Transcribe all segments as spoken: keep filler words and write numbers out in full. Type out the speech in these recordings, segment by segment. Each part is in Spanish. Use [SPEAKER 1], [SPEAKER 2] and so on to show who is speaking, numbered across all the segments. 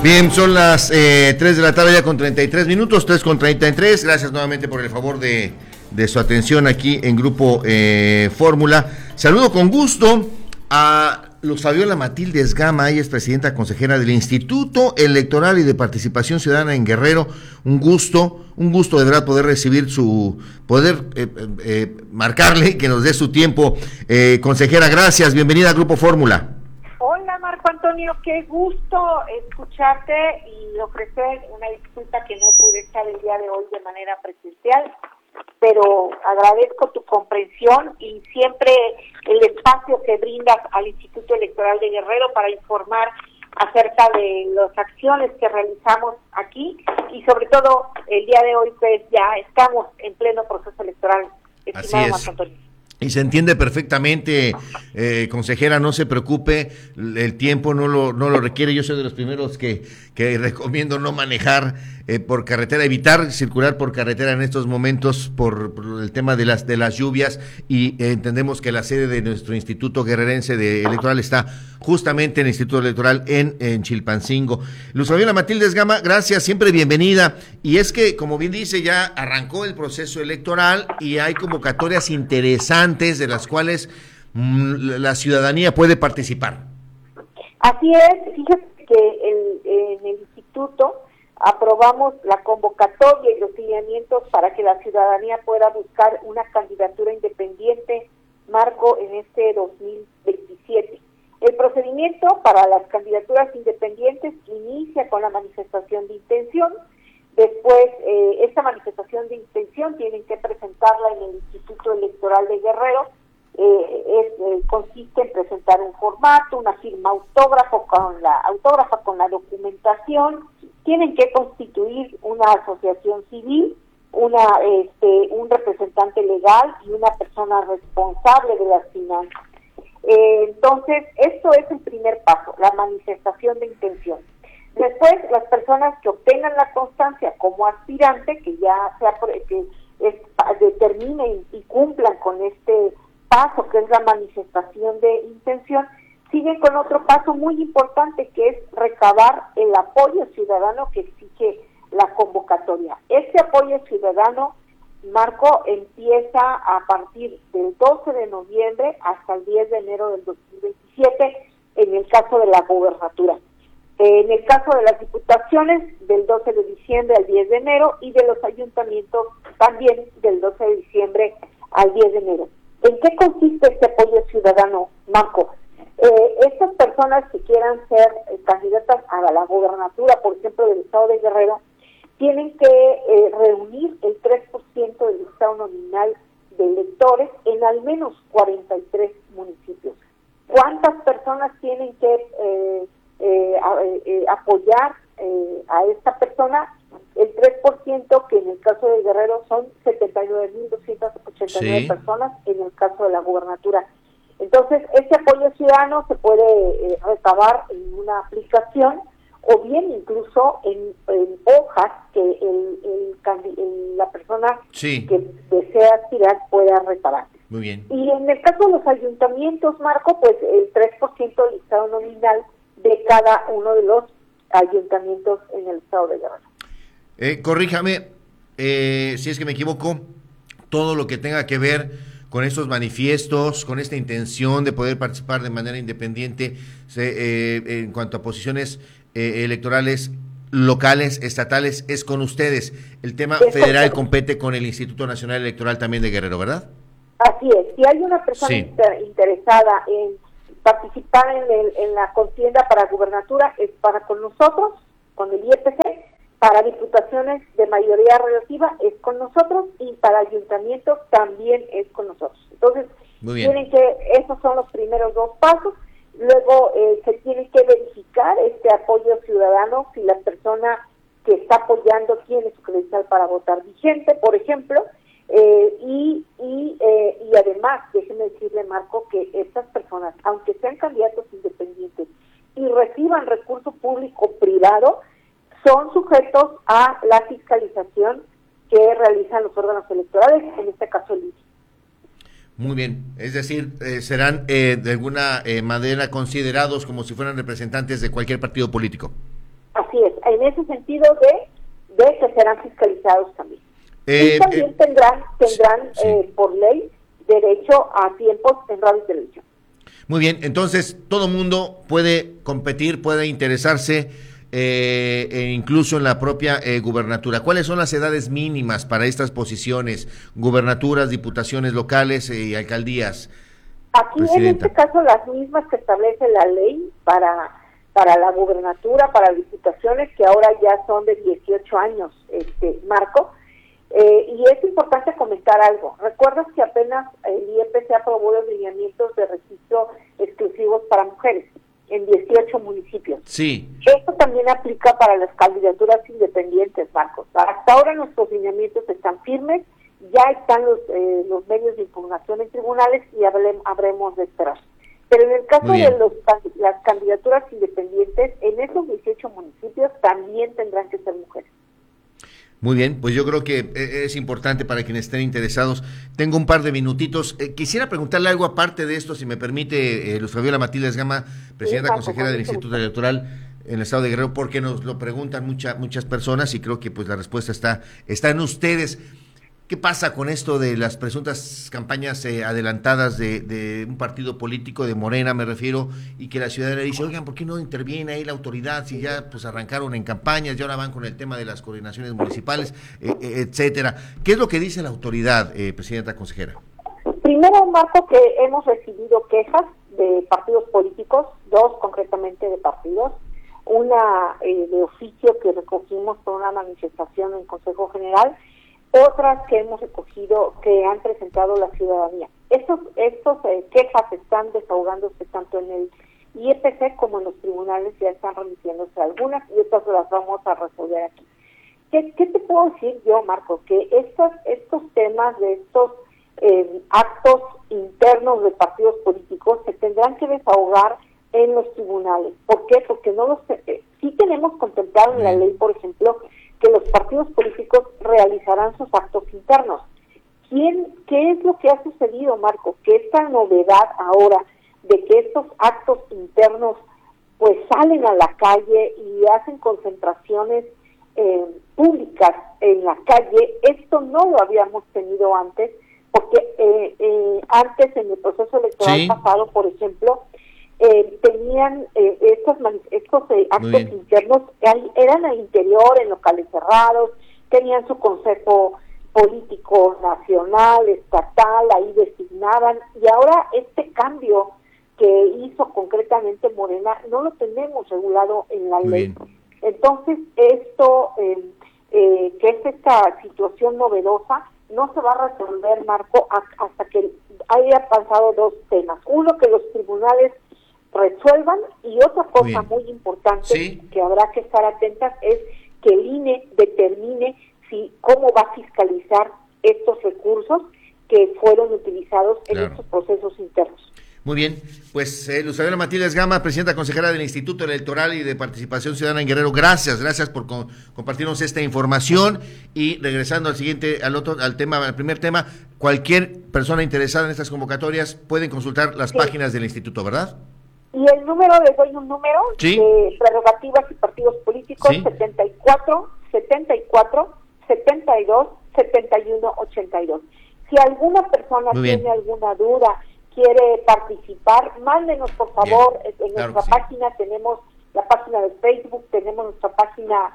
[SPEAKER 1] Bien, son las eh, tres de la tarde ya con treinta y tres minutos, tres con treinta y tres. Gracias nuevamente por el favor de, de su atención aquí en Grupo eh, Fórmula. Saludo con gusto a Luz Fabiola Matildes Gama, ella es presidenta consejera del Instituto Electoral y de Participación Ciudadana en Guerrero. Un gusto, un gusto de verdad poder recibir su, poder eh, eh, marcarle y que nos dé su tiempo. Eh, consejera, gracias, bienvenida a Grupo Fórmula.
[SPEAKER 2] Hola Marco Antonio, qué gusto escucharte y ofrecer una disculpa que no pude estar el día de hoy de manera presencial, pero agradezco tu comprensión y siempre el espacio que brindas al Instituto Electoral de Guerrero para informar acerca de las acciones que realizamos aquí y sobre todo el día de hoy pues ya estamos en pleno proceso electoral.
[SPEAKER 1] Estimado Marco Antonio. Y se entiende perfectamente, eh, consejera, no se preocupe, el tiempo no lo no lo requiere. Yo soy de los primeros que, que recomiendo no manejar eh, por carretera, evitar circular por carretera en estos momentos por, por el tema de las de las lluvias y eh, entendemos que la sede de nuestro Instituto Guerrerense de Electoral está justamente en el Instituto Electoral en, en Chilpancingo. Luz Fabiola Matildes Gama, gracias, siempre bienvenida. Y es que, como bien dice, ya arrancó el proceso electoral y hay convocatorias interesantes de las cuales mmm, la ciudadanía puede participar.
[SPEAKER 2] Así es, fíjate que el, en el instituto aprobamos la convocatoria y los lineamientos para que la ciudadanía pueda buscar una candidatura independiente, Marco, en este dos mil veintisiete. El procedimiento para las candidaturas independientes inicia con la manifestación de intención. Después, eh, esta manifestación de intención tienen que presentarla en el Instituto Electoral de Guerrero. Eh, es, eh, consiste en presentar un formato, una firma autógrafo con la autógrafa con la documentación. Tienen que constituir una asociación civil, una este, un representante legal y una persona responsable de las finanzas. Eh, entonces, esto es el primer paso, la manifestación de intención. Después, las personas que obtengan la constancia como aspirante, que ya sea que es, determinen y cumplan con este paso, que es la manifestación de intención, siguen con otro paso muy importante, que es recabar el apoyo ciudadano que exige la convocatoria. Este apoyo ciudadano, Marco, empieza a partir del doce de noviembre hasta el diez de enero del dos mil veintisiete, en el caso de la gobernatura. En el caso de las diputaciones, del doce de diciembre al diez de enero, y de los ayuntamientos también del doce de diciembre al diez de enero. ¿En qué consiste este apoyo ciudadano, Marco? Eh, estas personas que quieran ser eh, candidatas a la gobernatura, por ejemplo, del estado de Guerrero, tienen que eh, reunir el tres por ciento del listado nominal de electores en al menos cuarenta y tres municipios. ¿Cuántas personas tienen que eh, Eh, a, eh, apoyar eh, a esta persona? El tres por ciento, que en el caso de Guerrero son setenta y nueve mil doscientas ochenta y nueve sí. personas en el caso de la gobernatura. Entonces, este apoyo ciudadano se puede eh, recabar en una aplicación o bien incluso en, en hojas que el, el, el, la persona sí. que desea aspirar pueda recabar.
[SPEAKER 1] Muy bien.
[SPEAKER 2] Y en el caso de los ayuntamientos, Marco, pues el tres por ciento del listado nominal de cada uno de los ayuntamientos en el estado de Guerrero.
[SPEAKER 1] Eh, corríjame, eh, si es que me equivoco, todo lo que tenga que ver con estos manifiestos, con esta intención de poder participar de manera independiente se, eh, en cuanto a posiciones eh, electorales locales, estatales, es con ustedes. El tema es federal correcto. Compete con el Instituto Nacional Electoral también de Guerrero, ¿verdad?
[SPEAKER 2] Así es. Si hay una persona sí. inter- interesada en participar en, el, en la contienda para gubernatura, es para con nosotros, con el I E P C, para diputaciones de mayoría relativa es con nosotros y para ayuntamientos también es con nosotros. Entonces, tienen que, esos son los primeros dos pasos. Luego eh, se tiene que verificar este apoyo ciudadano, si la persona que está apoyando tiene su credencial para votar vigente, por ejemplo. Eh, y y, eh, y además, déjeme decirle, Marco, que estas personas, aunque sean candidatos independientes y reciban recurso público privado, son sujetos a la fiscalización que realizan los órganos electorales, en este caso el I N E.
[SPEAKER 1] Muy bien, es decir, eh, serán eh, de alguna eh, manera considerados como si fueran representantes de cualquier partido político.
[SPEAKER 2] Así Así es, en ese sentido de, de que serán fiscalizados también.
[SPEAKER 1] Eh,
[SPEAKER 2] y también
[SPEAKER 1] eh,
[SPEAKER 2] tendrán, tendrán
[SPEAKER 1] sí.
[SPEAKER 2] eh, por ley, derecho a tiempos en radio y televisión.
[SPEAKER 1] Muy bien, entonces todo mundo puede competir, puede interesarse, eh, e incluso en la propia eh, gubernatura. ¿Cuáles son las edades mínimas para estas posiciones, gubernaturas, diputaciones locales eh, y alcaldías?
[SPEAKER 2] Aquí Presidenta. En este caso las mismas que establece la ley para, para la gubernatura, para diputaciones, que ahora ya son de dieciocho años, este Marco. Eh, y es importante comentar algo. ¿Recuerdas que apenas el I E P C aprobó los lineamientos de registro exclusivos para mujeres en dieciocho municipios?
[SPEAKER 1] Sí.
[SPEAKER 2] Esto también aplica para las candidaturas independientes, Marcos. Hasta ahora nuestros lineamientos están firmes, ya están los, eh, los medios de impugnación en tribunales y hable, habremos de esperar. Pero en el caso de los, las candidaturas independientes, en esos dieciocho municipios también tendrán que ser mujeres.
[SPEAKER 1] Muy bien, pues yo creo que es importante para quienes estén interesados. Tengo un par de minutitos. Eh, quisiera preguntarle algo aparte de esto, si me permite, eh, Luz Fabiola Matilde Gama, presidenta sí, consejera del Instituto Electoral en el Estado de Guerrero, porque nos lo preguntan mucha, muchas personas y creo que pues la respuesta está, está en ustedes. ¿Qué pasa con esto de las presuntas campañas eh, adelantadas de, de un partido político, de Morena me refiero, y que la ciudadanía dice, oigan, ¿por qué no interviene ahí la autoridad si ya pues arrancaron en campañas y ahora van con el tema de las coordinaciones municipales, eh, eh, etcétera? ¿Qué es lo que dice la autoridad, eh, presidenta consejera?
[SPEAKER 2] Primero, Marco, que hemos recibido quejas de partidos políticos, dos concretamente de partidos, una eh, de oficio que recogimos por una manifestación en el Consejo General, otras que hemos recogido que han presentado la ciudadanía. Estos, estos eh, quejas están desahogándose tanto en el I E P C como en los tribunales, ya están remitiéndose algunas y otras las vamos a resolver aquí. ¿Qué, qué te puedo decir yo, Marco? Que estos, estos temas de estos eh, actos internos de partidos políticos se tendrán que desahogar en los tribunales. ¿Por qué? Porque no los eh, sí tenemos contemplado en la ley, por ejemplo, que los partidos políticos realizarán sus actos internos. ¿Quién, qué es lo que ha sucedido, Marco? Que esta novedad ahora de que estos actos internos pues salen a la calle y hacen concentraciones eh, públicas en la calle, esto no lo habíamos tenido antes, porque eh, eh, antes en el proceso electoral sí. pasado, por ejemplo, Eh, tenían eh, estos, estos eh, actos internos, eran al interior, en locales cerrados, tenían su consejo político nacional, estatal, ahí designaban, y ahora este cambio que hizo concretamente Morena no lo tenemos regulado en la ley. Bien. Entonces esto, eh, eh, que es esta situación novedosa, no se va a resolver, Marco, hasta que haya pasado dos temas. Uno, que los tribunales resuelvan, y otra cosa muy, muy importante ¿Sí? que habrá que estar atentas es que el I N E determine si cómo va a fiscalizar estos recursos que fueron utilizados en claro. estos procesos internos.
[SPEAKER 1] Muy bien, pues eh, Luz Fabiola Matilde Gama, presidenta consejera del Instituto Electoral y de Participación Ciudadana en Guerrero, gracias, gracias por co- compartirnos esta información. Y regresando al siguiente, al otro, al tema, al primer tema, cualquier persona interesada en estas convocatorias pueden consultar las sí. páginas del instituto, ¿verdad?
[SPEAKER 2] Y el número, les doy un número
[SPEAKER 1] ¿Sí?
[SPEAKER 2] de prerrogativas y partidos políticos, ¿Sí? setenta y cuatro, setenta y cuatro, setenta y dos, setenta y uno, ochenta y dos. Si alguna persona tiene alguna duda, quiere participar, mándenos por favor. Bien. En claro nuestra página sí. tenemos la página de Facebook, tenemos nuestra página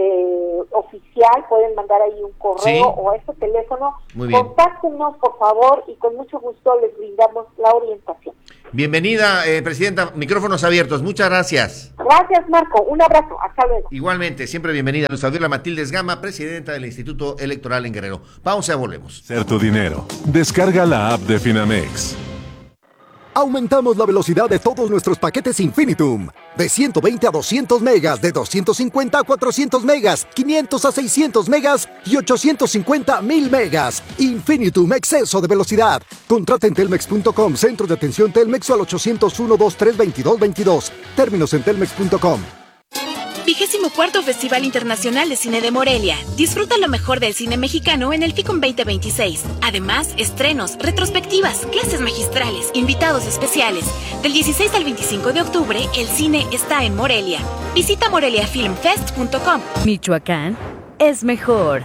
[SPEAKER 2] eh, oficial, pueden mandar ahí un correo ¿Sí? o a este teléfono. Contáctenos por favor y con mucho gusto les brindamos la orientación.
[SPEAKER 1] Bienvenida, eh, presidenta, micrófonos abiertos, muchas gracias.
[SPEAKER 2] Gracias, Marco, un abrazo, hasta luego.
[SPEAKER 1] Igualmente, siempre bienvenida, Luz Fabiola Matilde Gama, presidenta del Instituto Electoral en Guerrero. Pausa, volvemos.
[SPEAKER 3] Ser tu dinero. Descarga la app de Finamex.
[SPEAKER 4] Aumentamos la velocidad de todos nuestros paquetes Infinitum. De ciento veinte a doscientos megas, de doscientos cincuenta a cuatrocientos megas, quinientos a seiscientos megas y ochocientos cincuenta a mil megas. Infinitum, exceso de velocidad. Contrata en telmex punto com, centro de atención Telmex o al ochocientos uno, veintitrés, veintidós, veintidós. Términos en telmex punto com.
[SPEAKER 5] decimocuarto Festival Internacional de Cine de Morelia. Disfruta lo mejor del cine mexicano en el FICUM veinte veintiséis. Además, estrenos, retrospectivas, clases magistrales, invitados especiales. Del dieciséis al veinticinco de octubre, el cine está en Morelia. Visita morelia film fest punto com.
[SPEAKER 6] Michoacán es mejor.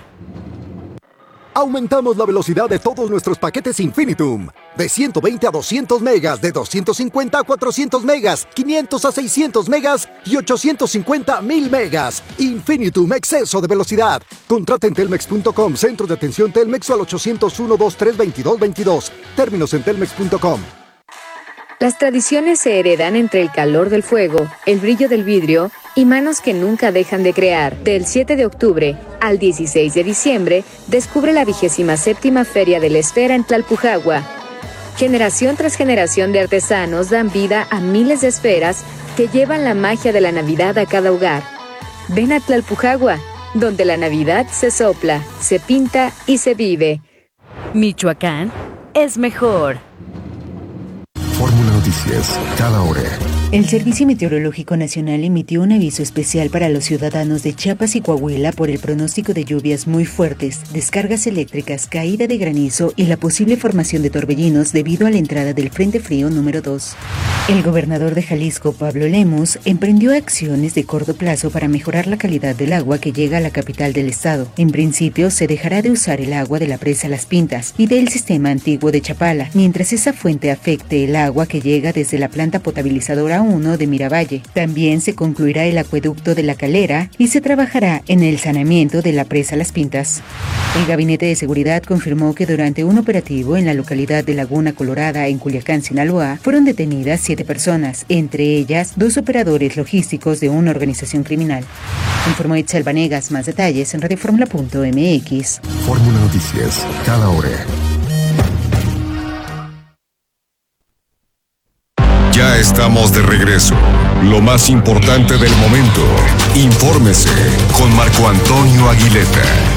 [SPEAKER 4] Aumentamos la velocidad de todos nuestros paquetes Infinitum. De ciento veinte a doscientos megas, de doscientos cincuenta a cuatrocientos megas, quinientos a seiscientos megas y ochocientos cincuenta a mil megas. Infinitum, exceso de velocidad. Contrata en telmex punto com, centro de atención Telmex o al ochocientos uno, veintitrés, veintidós veintidós. Términos en telmex punto com.
[SPEAKER 6] Las tradiciones se heredan entre el calor del fuego, el brillo del vidrio y manos que nunca dejan de crear. Del siete de octubre al dieciséis de diciembre, descubre la vigésima séptima Feria de la Esfera en Tlalpujagua. Generación tras generación de artesanos dan vida a miles de esferas que llevan la magia de la Navidad a cada hogar. Ven a Tlalpujagua, donde la Navidad se sopla, se pinta y se vive. Michoacán es mejor.
[SPEAKER 3] Fórmula Noticias, cada hora.
[SPEAKER 7] El Servicio Meteorológico Nacional emitió un aviso especial para los ciudadanos de Chiapas y Coahuila por el pronóstico de lluvias muy fuertes, descargas eléctricas, caída de granizo y la posible formación de torbellinos debido a la entrada del Frente Frío número dos. El gobernador de Jalisco, Pablo Lemus, emprendió acciones de corto plazo para mejorar la calidad del agua que llega a la capital del estado. En principio, se dejará de usar el agua de la presa Las Pintas y del sistema antiguo de Chapala, mientras esa fuente afecte el agua que llega desde la planta potabilizadora uno de Miravalle. También se concluirá el acueducto de La Calera y se trabajará en el saneamiento de la presa Las Pintas. El Gabinete de Seguridad confirmó que durante un operativo en la localidad de Laguna Colorada, en Culiacán, Sinaloa, fueron detenidas siete personas, entre ellas dos operadores logísticos de una organización criminal. Informó Itzel Vanegas. Más detalles en radio fórmula punto m x.
[SPEAKER 3] Fórmula Noticias, cada hora. Ya estamos de regreso. Lo más importante del momento. Infórmese con Marco Antonio Aguilera.